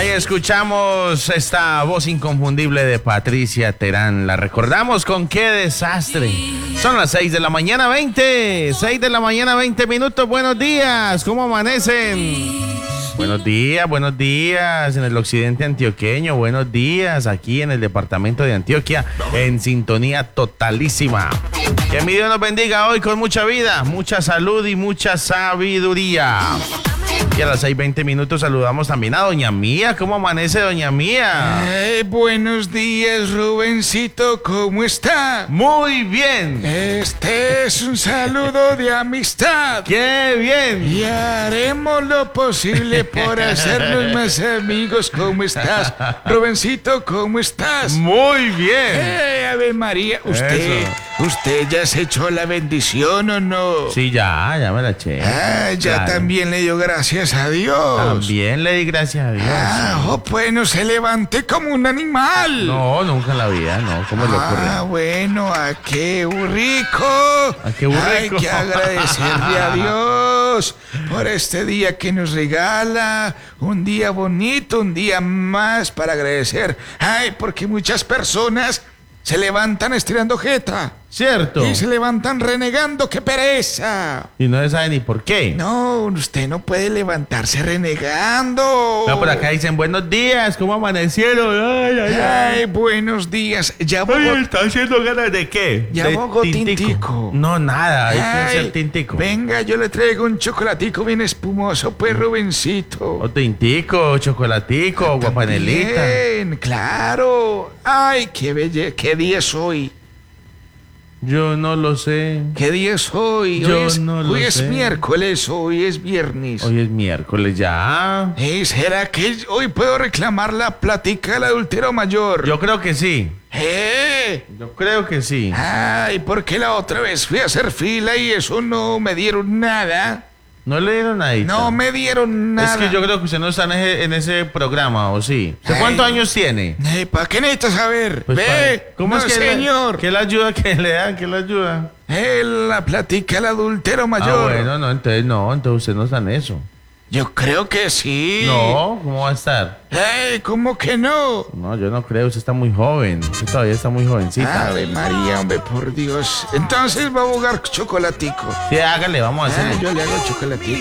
Ahí escuchamos esta voz inconfundible de Patricia Terán. La recordamos con Qué Desastre. Son las 6 de la mañana 20. 6 de la mañana 20 minutos. Buenos días. ¿Cómo amanecen? Buenos días en el occidente antioqueño. Buenos días aquí en el departamento de Antioquia. En sintonía totalísima. Que mi Dios nos bendiga hoy con mucha vida, mucha salud y mucha sabiduría. Y a las 6:20 minutos saludamos también a Doña Mía. ¿Cómo amanece Doña Mía? Buenos días, Rubencito, ¿cómo está? Muy bien. Este es un saludo de amistad. ¡Qué bien! Y haremos lo posible por hacernos más amigos. ¿Cómo estás? Rubencito, ¿cómo estás? Muy bien. Ave María, ¿usted ya se echó la bendición o no? Sí, ya me la eché. Ya Claro. También le dio gracias a Dios. También le di gracias a Dios. Pues no se levante como un animal. No, nunca en la vida, no. ¿Cómo le ocurre? Bueno, ¿a qué burrico? ¿A qué burrico? Hay que agradecerle a Dios por este día que nos regala. Un día bonito, un día más para agradecer. Porque muchas personas se levantan estirando jeta. ¿Cierto? Y se levantan renegando, ¡qué pereza! Y no se sabe ni por qué. No, usted no puede levantarse renegando. No, por acá dicen buenos días, ¿cómo amanecieron? Ay, buenos días. Ya ¿Está haciendo ganas de qué? Ya De mogo tintico. No, nada, hay que hacer tintico. Venga, yo le traigo un chocolatico bien espumoso, pues, Rubencito. O tintico, chocolatico, guapanelita. Bien, claro. Ay, qué belleza. ¿Qué día es hoy? Yo no lo sé. ¿Qué día es hoy? Yo no lo Hoy es sé. miércoles, hoy es viernes. Hoy es miércoles ya. ¿Será que hoy puedo reclamar la platica del adultero mayor? Yo creo que sí. Yo creo que sí. Ay, porque la otra vez fui a hacer fila y eso no me dieron nada. ¿No le dieron ahí? No me dieron nada. Es que yo creo que usted no está en ese programa, ¿o sí? ¿Usted cuántos años tiene? ¿Para qué necesitas saber? Pues ¿cómo no, es que señor? ¿Qué le ayuda que le dan? ¿Qué le ayuda? La platica del adultero mayor. Bueno, entonces usted no está en eso. Yo creo que sí. No, ¿cómo va a estar? ¿Cómo que no? No, yo no creo, usted está muy joven. Usted todavía está muy jovencita. Ave María, hombre, por Dios. Entonces va a jugar chocolatico. Sí, hágale, vamos a hacerlo. Yo le hago chocolatico.